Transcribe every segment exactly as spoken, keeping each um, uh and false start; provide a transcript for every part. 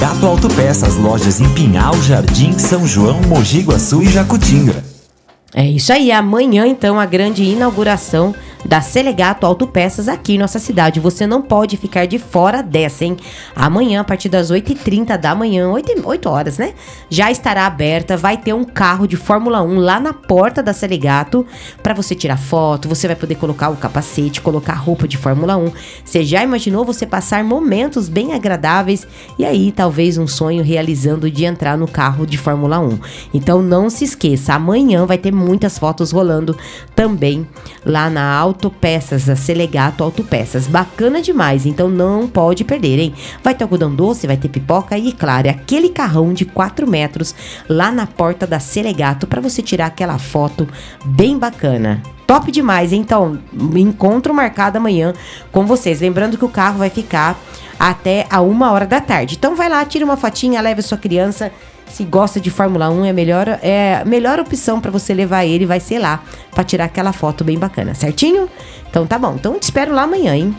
Gato Autopeças, lojas em Pinhal, Jardim, São João, Mogi Guaçu e Jacutinga. É isso aí, amanhã então a grande inauguração da Selegato Autopeças aqui em nossa cidade. Você não pode ficar de fora dessa, hein? Amanhã, a partir das oito e trinta da manhã, oito horas, né? Já estará aberta, vai ter um carro de Fórmula um lá na porta da Selegato para você tirar foto, você vai poder colocar o capacete, colocar roupa de Fórmula um. Você já imaginou você passar momentos bem agradáveis e aí talvez um sonho realizando de entrar no carro de Fórmula um. Então não se esqueça, amanhã vai ter muitas fotos rolando também lá na Autopeças, a Selegato Autopeças. Bacana demais, então não pode perder, hein? Vai ter algodão doce, vai ter pipoca e, claro, aquele carrão de quatro metros lá na porta da Selegato para você tirar aquela foto bem bacana. Top demais, hein? Então, encontro marcado amanhã com vocês. Lembrando que o carro vai ficar até a uma hora da tarde. Então vai lá, tira uma fotinha, leve a sua criança. Se gosta de Fórmula um, é a melhor, é a melhor opção para você levar ele, vai ser lá para tirar aquela foto bem bacana, certinho? Então tá bom, então te espero lá amanhã, hein?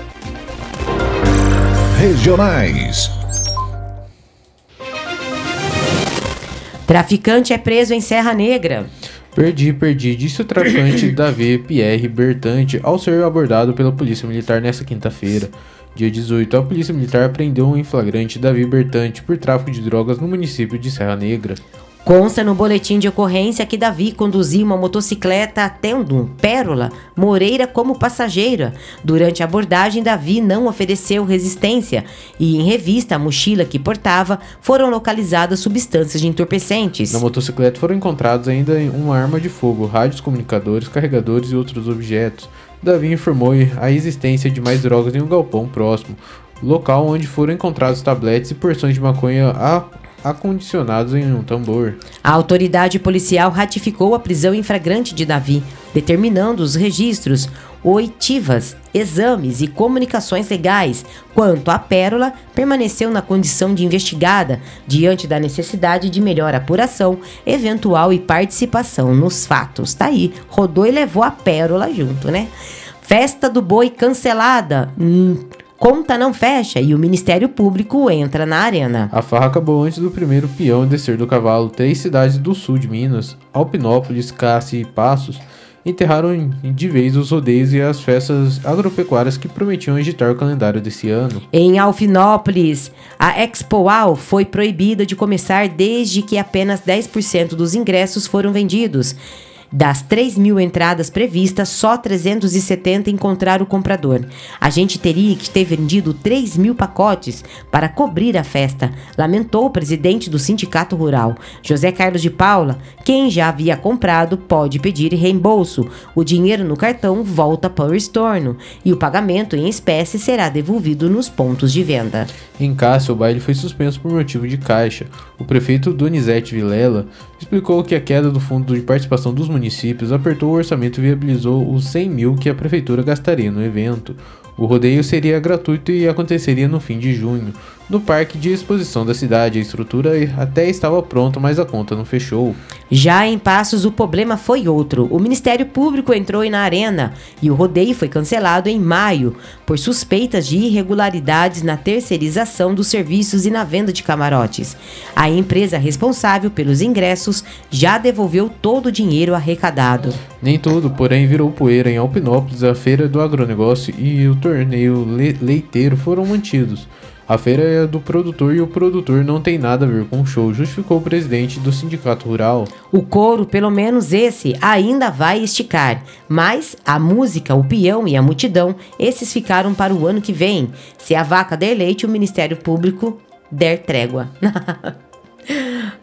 Regionais. Traficante é preso em Serra Negra. Perdi, perdi, disse o traficante Davi Pierre Bertante ao ser abordado pela Polícia Militar nesta quinta-feira. Dia dezoito, a Polícia Militar apreendeu em flagrante Davi Bertante por tráfico de drogas no município de Serra Negra. Consta no boletim de ocorrência que Davi conduzia uma motocicleta até um Pérola Moreira como passageira. Durante a abordagem, Davi não ofereceu resistência e, em revista à mochila que portava, foram localizadas substâncias de entorpecentes. Na motocicleta foram encontrados ainda uma arma de fogo, rádios comunicadores, carregadores e outros objetos. Davi informou a existência de mais drogas em um galpão próximo, local onde foram encontrados tabletes e porções de maconha a acondicionados em um tambor. A autoridade policial ratificou a prisão em flagrante de Davi, determinando os registros, oitivas, exames e comunicações legais. Quanto à Pérola, permaneceu na condição de investigada, diante da necessidade de melhor apuração, eventual e participação nos fatos. Tá aí, rodou e levou a Pérola junto, né? Festa do Boi cancelada. Hum... Conta não fecha e o Ministério Público entra na arena. A farra acabou antes do primeiro peão descer do cavalo. Três cidades do sul de Minas, Alpinópolis, Cassi e Passos, enterraram de vez os rodeios e as festas agropecuárias que prometiam agitar o calendário desse ano. Em Alpinópolis, a Expoal foi proibida de começar desde que apenas dez por cento dos ingressos foram vendidos. Das três mil entradas previstas, só trezentos e setenta encontraram o comprador. A gente teria que ter vendido três mil pacotes para cobrir a festa, lamentou o presidente do Sindicato Rural, José Carlos de Paula. Quem já havia comprado pode pedir reembolso. O dinheiro no cartão volta para o estorno e o pagamento em espécie será devolvido nos pontos de venda. Em Cássio, o baile foi suspenso por motivo de caixa. O prefeito Donizete Vilela explicou que a queda do fundo de participação dos municípios apertou o orçamento e viabilizou os cem mil que a prefeitura gastaria no evento. O rodeio seria gratuito e aconteceria no fim de junho, no parque de exposição da cidade. A estrutura até estava pronta, mas a conta não fechou. Já em Passos, o problema foi outro. O Ministério Público entrou na arena e o rodeio foi cancelado em maio por suspeitas de irregularidades na terceirização dos serviços e na venda de camarotes. A empresa responsável pelos ingressos já devolveu todo o dinheiro arrecadado. Nem tudo, porém, virou poeira. Em Alpinópolis, a feira do agronegócio e o torneio le- leiteiro foram mantidos. A feira é do produtor e o produtor não tem nada a ver com o show, justificou o presidente do Sindicato Rural. O coro, pelo menos esse, ainda vai esticar, mas a música, o peão e a multidão, esses ficaram para o ano que vem. Se a vaca der leite, o Ministério Público der trégua.